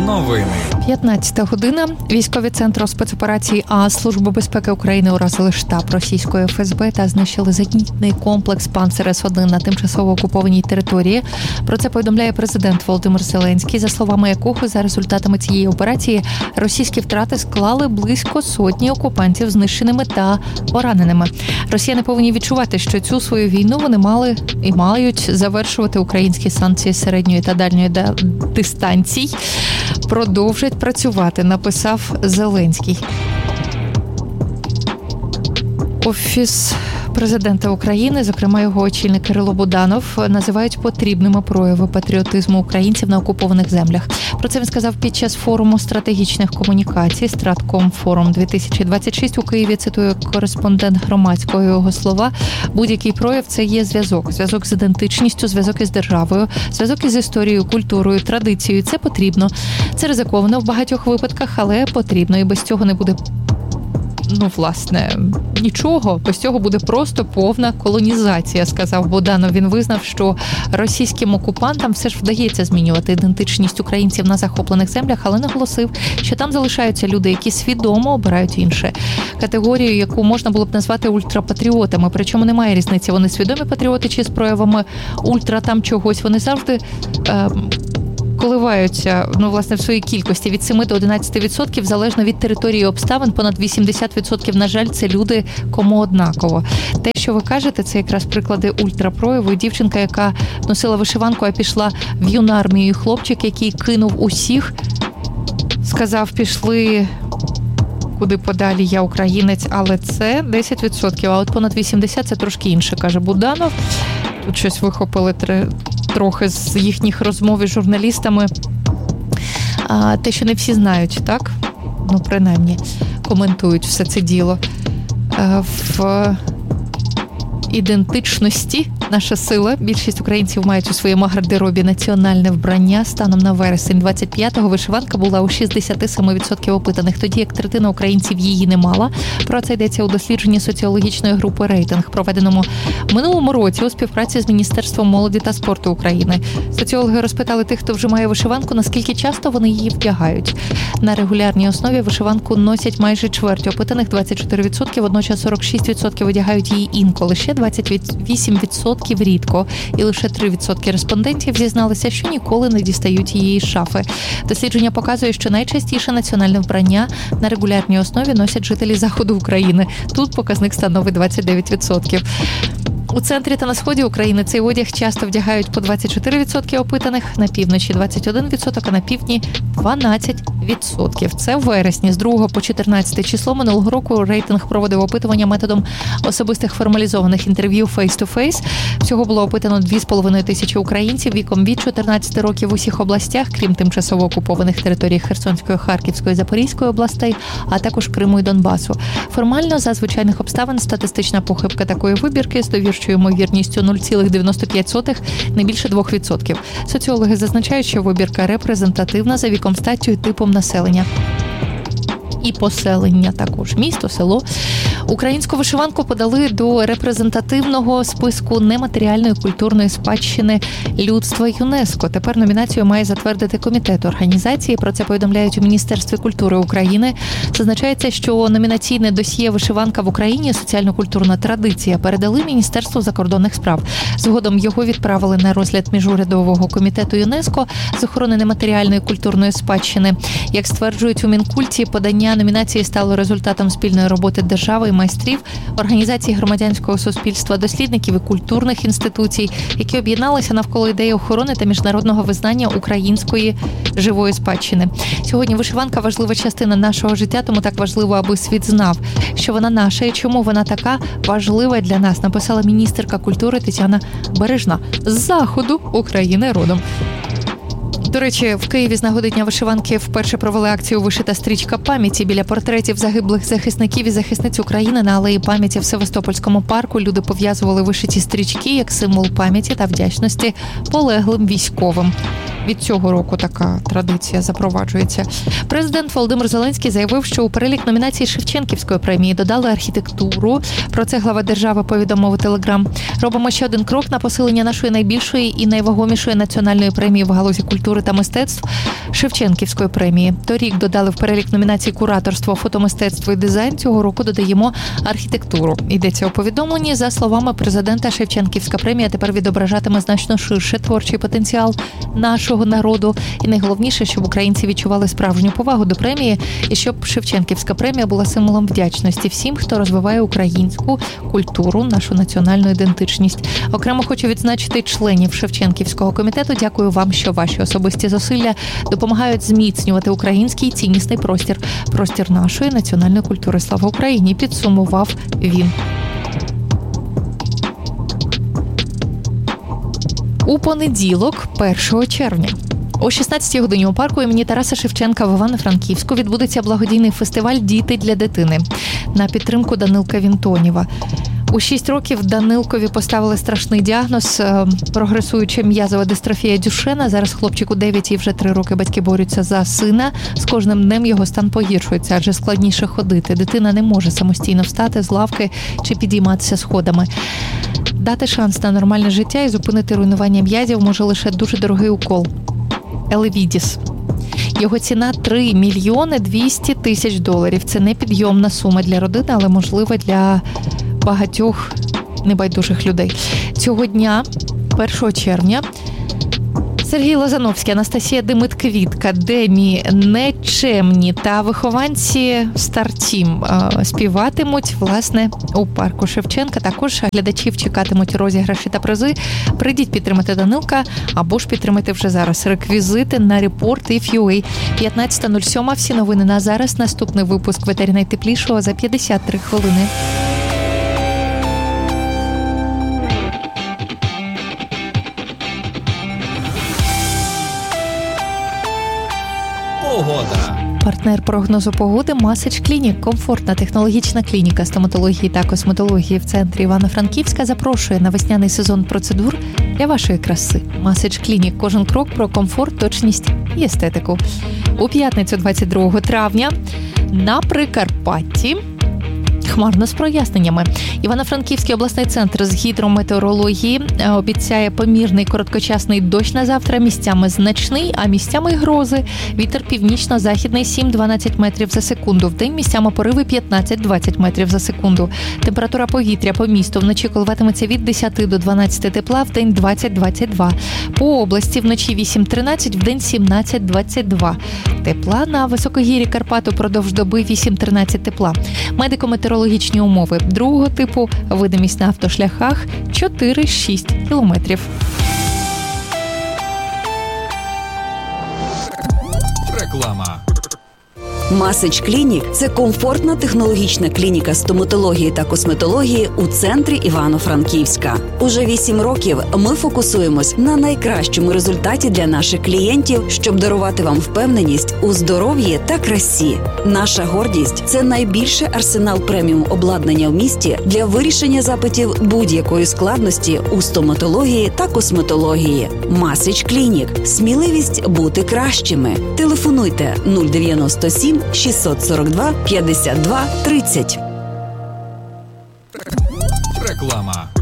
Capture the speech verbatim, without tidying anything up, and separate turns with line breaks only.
Новини.
п'ятнадцята година. Військові Центру спецоперацій А Служби безпеки України уразили штаб російської еф ес бе та знищили зенітний комплекс «Панцер С один» на тимчасово окупованій території. Про це повідомляє президент Володимир Зеленський, за словами якого за результатами цієї операції російські втрати склали близько сотні окупантів знищеними та пораненими. Росіяни повинні відчувати, що цю свою війну вони мали і мають завершувати українські санкції середньої та дальньої дистанцій. Продовжать працювати, написав Зеленський. Офіс президента України, зокрема його очільник Кирило Буданов, називають потрібними прояви патріотизму українців на окупованих землях. Про це він сказав під час форуму стратегічних комунікацій «Стратком Форум дві тисячі двадцять шість» у Києві, цитує кореспондент Громадського його слова. Будь-який прояв – це є зв'язок. Зв'язок з ідентичністю, зв'язок із державою, зв'язок із історією, культурою, традицією. Це потрібно. Це ризиковано в багатьох випадках, але потрібно. І без цього не буде Ну, власне, нічого. Без цього буде просто повна колонізація, сказав Буданов. Він визнав, що російським окупантам все ж вдається змінювати ідентичність українців на захоплених землях, але наголосив, що там залишаються люди, які свідомо обирають інше. Категорію, яку можна було б назвати ультрапатріотами. Причому немає різниці, вони свідомі патріоти чи з проявами ультра там чогось. Вони завжди Е, коливаються, ну, власне, в своїй кількості від семи до одинадцяти відсотків, залежно від території і обставин. Понад вісімдесят відсотків, на жаль, це люди, кому однаково. Те, що ви кажете, це якраз приклади ультрапрояву. Дівчинка, яка носила вишиванку, а пішла в юну армію, і хлопчик, який кинув усіх, сказав, пішли куди подалі, я українець, але це десять відсотків, а от понад вісімдесят – це трошки інше, каже Буданов. Тут щось вихопили три трохи з їхніх розмов із журналістами. А, те, що не всі знають, так? Ну, принаймні, коментують все це діло. А, в ідентичності наша сила. Більшість українців мають у своєму гардеробі національне вбрання. Станом на вересень двадцять п'ятого вишиванка була у шістдесят сім відсотків опитаних, тоді як третина українців її не мала. Про це йдеться у дослідженні соціологічної групи «Рейтинг», проведеному минулому році у співпраці з Міністерством молоді та спорту України. Соціологи розпитали тих, хто вже має вишиванку, наскільки часто вони її вдягають. На регулярній основі вишиванку носять майже чверть опитаних, двадцять чотири відсотки, водночас сорок шість відсотків одягають її інколи, ще двадцять вісім відсотків рідко, і лише три відсотки респондентів зізналися, що ніколи не дістають її з шафи. Дослідження показує, що найчастіше національне вбрання на регулярній основі носять жителі заходу України. Тут показник становить двадцять дев'ять відсотків. У центрі та на сході України цей одяг часто вдягають по двадцять чотири відсотки опитаних, на півночі двадцять один відсоток, а на півдні дванадцять відсотків. Це в вересні. З другого по чотирнадцяте число минулого року «Рейтинг» проводив опитування методом особистих формалізованих інтерв'ю face-to-face. Всього було опитано дві з половиною тисячі українців віком від чотирнадцяти років в усіх областях, крім тимчасово окупованих територій Херсонської, Харківської, Запорізької областей, а також Криму і Донбасу. Формально, за звичайних обставин, статистична похибка такої вибірки з довірчою ймовірністю нуль цілих дев'яносто п'ять сотих, не більше двох відсотків. Соціологи зазначають, що вибірка репрезентативна за віком, статтю і типом населення. І поселення також. Місто, село. Українську вишиванку подали до репрезентативного списку нематеріальної культурної спадщини людства ЮНЕСКО. Тепер номінацію має затвердити комітет організації. Про це повідомляють у Міністерстві культури України. Зазначається, що номінаційне досьє «Вишиванка в Україні. Соціально-культурна традиція» передали Міністерству закордонних справ. Згодом його відправили на розгляд міжурядового комітету ЮНЕСКО з охорони нематеріальної культурної спадщини. Як стверджують у Мінкульті, подання номінації стало результатом спільної роботи держави і майстрів, організацій громадянського суспільства, дослідників і культурних інституцій, які об'єдналися навколо ідеї охорони та міжнародного визнання української живої спадщини. Сьогодні вишиванка – важлива частина нашого життя, тому так важливо, аби світ знав, що вона наша і чому вона така важлива для нас, написала міністерка культури Тетяна Бережна з заходу України родом. До речі, в Києві з нагоди Дня вишиванки вперше провели акцію «Вишита стрічка пам'яті» біля портретів загиблих захисників і захисниць України на алеї пам'яті в Севастопольському парку. Люди пов'язували вишиті стрічки як символ пам'яті та вдячності полеглим військовим. Від цього року така традиція запроваджується. Президент Володимир Зеленський заявив, що у перелік номінацій Шевченківської премії додали архітектуру. Про це глава держави повідомив у Телеграм. Робимо ще один крок на посилення нашої найбільшої і найвагомішої національної премії в галузі культури культури та мистецтв Шевченківської премії. Торік додали в перелік номінацій кураторство, фотомистецтво і дизайн. Цього року додаємо архітектуру. Йдеться у повідомленні. За словами президента, Шевченківська премія тепер відображатиме значно ширше творчий потенціал нашого народу. І найголовніше, щоб українці відчували справжню повагу до премії і щоб Шевченківська премія була символом вдячності всім, хто розвиває українську культуру, нашу національну ідентичність. Окремо хочу відзначити членів Шевченківського комітету. Дякую вам, що ваші особисті зусилля допомагають зміцнювати український ціннісний простір, простір нашої національної культури. Слава Україні! Підсумував він. У понеділок, першого червня. О шістнадцятій годині у парку імені Тараса Шевченка в Івано-Франківську відбудеться благодійний фестиваль «Діти для дитини» на підтримку Данилка Вінтоніва. У шість років Данилкові поставили страшний діагноз – прогресуюча м'язова дистрофія Дюшена. Зараз хлопчику дев'ять і вже три роки батьки борються за сина. З кожним днем його стан погіршується, адже складніше ходити. Дитина не може самостійно встати з лавки чи підійматися сходами. Дати шанс на нормальне життя і зупинити руйнування м'язів може лише дуже дорогий укол – Елевідіс. Його ціна – три мільйони двісті тисяч доларів. Це непідйомна сума для родини, але можлива для багатьох небайдужих людей. Цього дня, першого червня, Сергій Лозановський, Анастасія Демит-Квітка, Демі Нечемні та вихованці Стартім співатимуть, власне, у парку Шевченка. Також глядачів чекатимуть розіграші та призи. Прийдіть підтримати Данилка або ж підтримайте вже зараз. Реквізити на Report If ю ей. п'ятнадцята нуль сім. Всі новини на зараз. Наступний випуск в етері найтеплішого за п'ятдесят три хвилини.
Погода.
Партнер прогнозу погоди Масич Клінік. Комфортна технологічна клініка стоматології та косметології в центрі Івано-Франківська запрошує на весняний сезон процедур для вашої краси. Масич Клінік. Кожен крок про комфорт, точність і естетику. У п'ятницю двадцять другого травня на Прикарпатті хмарно з проясненнями. Івано-Франківський обласний центр з гідрометеорології обіцяє помірний короткочасний дощ на завтра, місцями значний, а місцями грози. Вітер північно-західний сім-дванадцять метрів за секунду. Вдень місцями пориви п'ятнадцять-двадцять метрів за секунду. Температура повітря по місту вночі коливатиметься від десяти до дванадцяти тепла, вдень двадцять-двадцять два. По області вночі вісім-тринадцять, вдень сімнадцять-двадцять два. Тепла на високогір'ї Карпат упродовж доби вісім-тринадцять тепла. Медико-метеорологічні умови другого типу, видимість на автошляхах чотири-шість кілометрів.
Реклама.
Масич Клінік – це комфортна технологічна клініка стоматології та косметології у центрі Івано-Франківська. Уже вісім років ми фокусуємось на найкращому результаті для наших клієнтів, щоб дарувати вам впевненість у здоров'ї та красі. Наша гордість – це найбільший арсенал преміум обладнання в місті для вирішення запитів будь-якої складності у стоматології та косметології. Масич Клінік – сміливість бути кращими. Телефонуйте нуль дев'яносто сім шістсот сорок два п'ятдесят два тридцять.
Реклама.